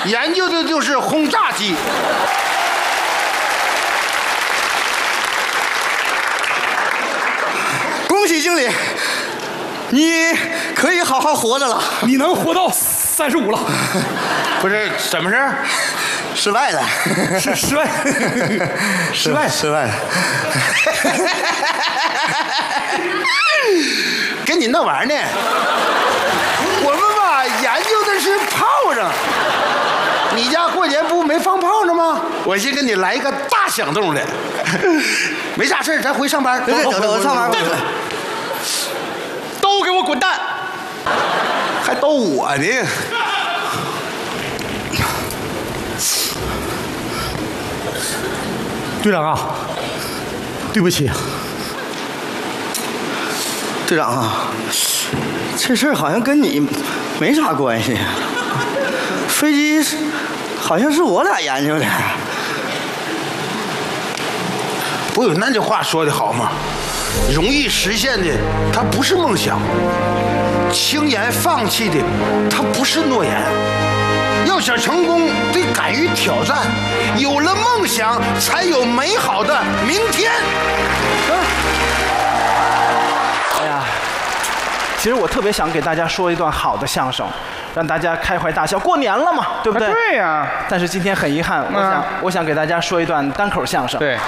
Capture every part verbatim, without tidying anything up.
研究的就是轰炸机。 恭喜经理，你可以好好活着了。 你能活到三十五了？ 不是怎么事？ 失败了， 是失败，失败， 失败了。 跟你闹玩呢？我们吧研究的是炮仗。你家过年不没放炮仗吗？我先给你来一个大响动的。没啥事咱回上班。 对对，走走，我上班。对对。 都给我滚蛋！ 还逗我呢。 队长啊，对不起。 队长啊，这事儿好像跟你没啥关系。飞机好像是我俩研究的。 不有那句话说的好吗？容易实现的，它不是梦想；轻言放弃的，它不是诺言。要想成功，得敢于挑战。有了梦想，才有美好的明天。 哎呀，其实我特别想给大家说一段好的相声，让大家开怀大笑。过年了嘛，对不对？ 啊、对呀、啊。 但是今天很遗憾，我想、嗯、我想给大家说一段单口相声。 对。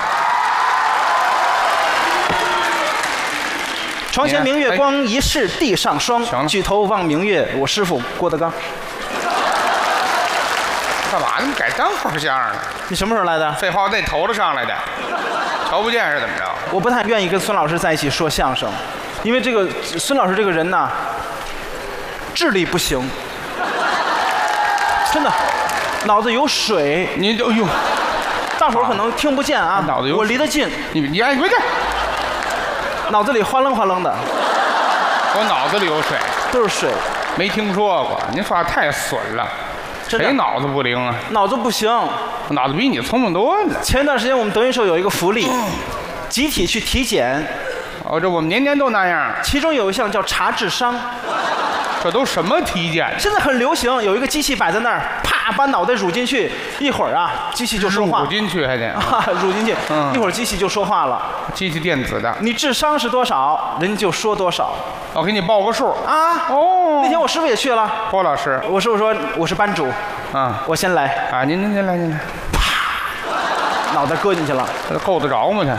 床前明月光，疑是地上霜。举头望明月，我师傅郭德纲。 干嘛呢？改单口相声了？ 你什么时候来的？ 废话，那头子上来的，瞧不见是怎么着？ 我不太愿意跟孙老师在一起说相声，因为这个孙老师这个人呐，智力不行，真的，脑子有水。 你哎呦， 大伙儿可能听不见啊， 脑子有水， 我离得近。 你你哎，回去。 脑子里哗楞哗楞的， 我脑子里有水， 都是水， 没听说过。您说话太损了，谁脑子不灵啊？ 脑子不行， 脑子比你聪明多了。 前段时间我们德云社有一个福利，集体去体检。 哦，这我们年年都那样。 其中有一项叫查智商， 这都什么体检？ 现在很流行，有一个机器摆在那儿，啪把脑袋乳进去，一会儿啊，机器就说话。 乳进去还得啊，乳进去，嗯，一会儿机器就说话了。 机器电子的。 你智商是多少，人就说多少。 我给你报个数啊。哦。那天我师傅也去了。 郭老师。 我师傅说我是班主。 啊。 我先来。 啊，您您您来您来。 啪，脑袋搁进去了。 够得着吗他？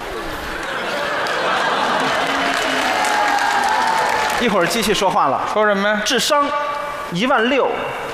一会儿机器说话了。 说什么呀？ 智商一万六。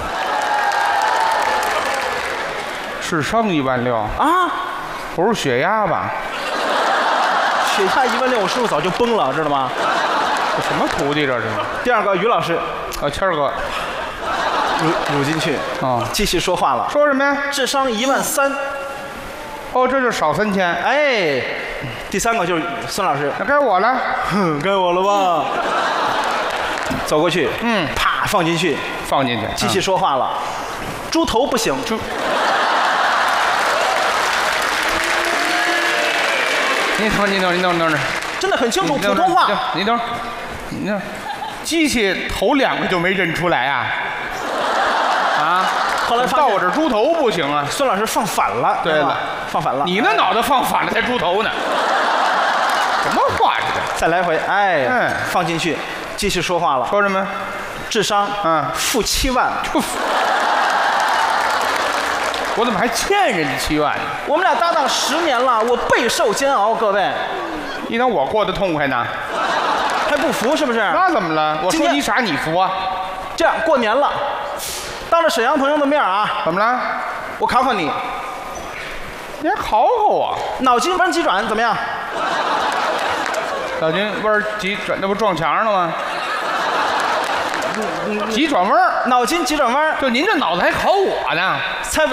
智商一万六啊？ 不是血压吧？ 血压一万六，我师傅早就崩了，知道吗？ 这什么徒弟这是？ 第二个于老师， 啊，谦儿哥， 乳乳进去啊，继续说话了。 说什么呀？ 智商一万三。 哦，这就少三千。 哎，第三个就是孙老师， 那该我了。 哼，该我了吧？走过去， 嗯， 啪放进去， 放进去， 继续说话了。猪头不行，猪。 您等，您等，您等，您等， 真的很清楚普通话。 您等，您等，机器头两个就没认出来啊？啊？ 后来到我这猪头不行啊？ 孙老师放反了。 对了， 放反了。 你那脑袋放反了才猪头呢？什么话这个？ 再来回，哎，放进去，继续说话了。 说什么？ 智商， 嗯， 负七万。 我怎么还欠人家七万呢？ 我们俩搭档十年了，我备受煎熬，各位。 你当我过得痛快呢？ 还不服是不是？ 那怎么了？我说你傻，你服啊？ 这样过年了，当着沈阳朋友的面啊， 怎么了？ 我考考你。 你还考考我？ 脑筋弯急转怎么样？ 脑筋弯急转，那不撞墙上了吗？急转弯， 脑筋急转弯， 就您这脑子还考我呢？ 猜不